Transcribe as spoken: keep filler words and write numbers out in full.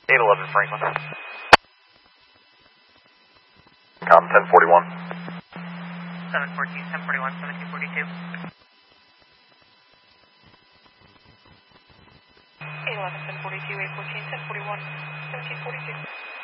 eight eleven Franklin. Com ten forty-one. seven fourteen, ten forty-one, seventeen forty-two. eight eleven, ten forty-two, eight fourteen, ten forty-one, seventeen forty-two.